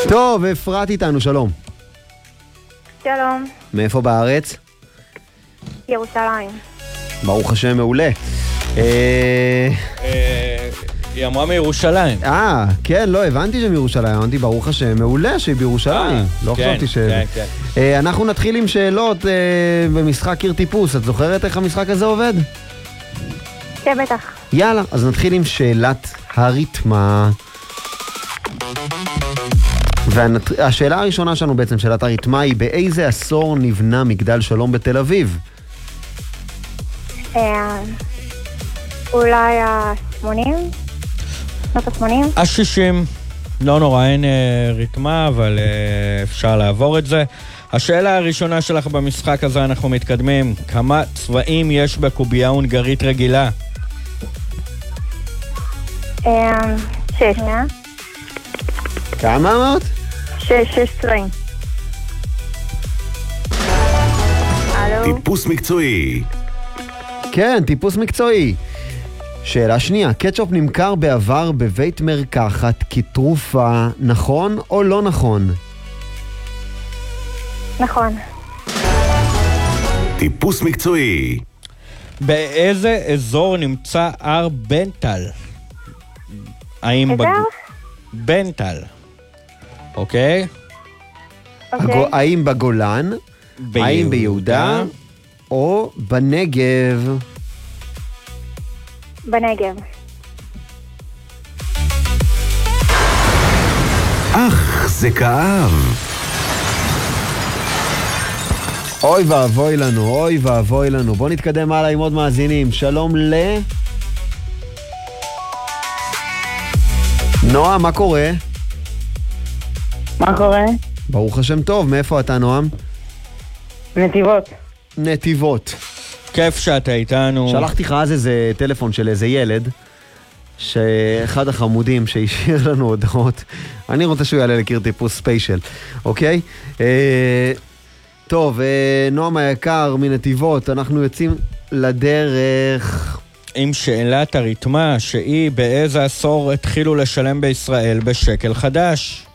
טוב, אפרת איתנו, שלום. שלום. מאיפה בארץ? ירושלים. ברוך השם, מעולה. היא אמרה מירושלים. כן, לא, הבנתי שמירושלים, אמרתי ברוך השם, מעולה שהיא בירושלים. לא חשבתי ש... אנחנו נתחיל עם שאלות במשחק קיר טיפוס. את זוכרת איך המשחק הזה עובד? כן, בטח. יאללה, אז נתחיל עם שאלת הריתמה. והשאלה הראשונה שלנו בעצם, שאלת הריתמה, היא באיזה עשור נבנה מגדל שלום בתל אביב? אולי ה-80? שנות ה-80? ה-60. לא נורא, אין ריתמה, אבל אפשר לעבור את זה. השאלה הראשונה שלך במשחק הזה, אנחנו מתקדמים. כמה צבעים יש בקובייה הונגרית רגילה? 6. כמה אמרת? 6 צבעים. טיפוס מקצועי. כן, טיפוס מקצועי. שאלה שנייה, קטשופ נמכר בעבר בבית מרקחת כתרופה, נכון או לא נכון? נכון. טיפוס מקצועי. באיזה אזור נמצא הר בנטל? איזה הר? בנטל. אוקיי? האם בגולן, האם ביהודה או בנגב? בנגב. זה כאב. אוי ואבוי לנו, אוי ואבוי לנו. בוא נתקדם הלאה עם עוד מאזינים. שלום נועם, מה קורה? מה קורה? ברוך השם טוב, מאיפה אתה נועם? נתיבות. נתיבות. כיף שאתה איתנו. שלחתי לך אז איזה טלפון של איזה ילד, שאחד החמודים שהשאיר לנו הודעות, אני רוצה שהוא יעלה לקיר טיפוס ספיישל, אוקיי? טוב, נועם היקר מנתיבות, אנחנו יוצאים לדרך. עם שאלת הריתמה, שהיא באיזה עשור התחילו לשלם בישראל בשקל חדש?